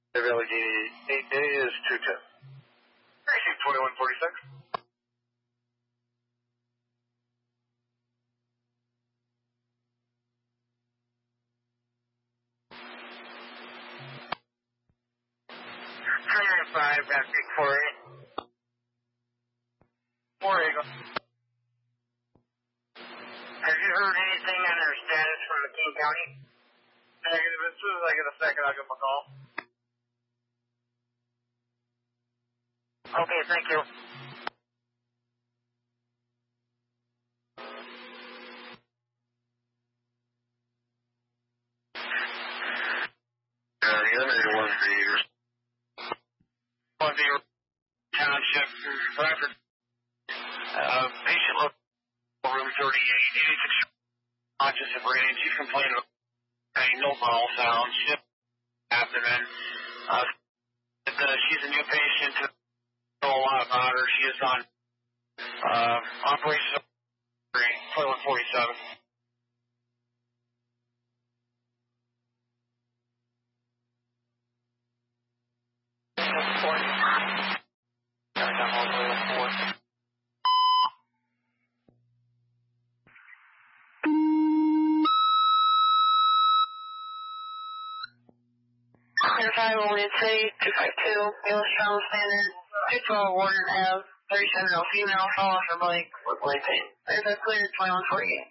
Allegheny 8A is 210. Received 2146. Five, got big 4-8. 4 Eagle. Have you heard anything on their status from McKean County? Negative. As soon as I get a second, I'll give them a call. Okay, thank you. The other one's the Township, Bradford. Patient look room 38, 86 conscious of breathing. She's complaining of pain, no bowel sounds, shift abdomen. She's a new patient. Know a lot about her. She is on operation 2147. Clear 5 William City, 252, Yellowstone Standard, 212 Warden Ave, 37 female, follow for Blake with Blake pain. There's a clear 2148.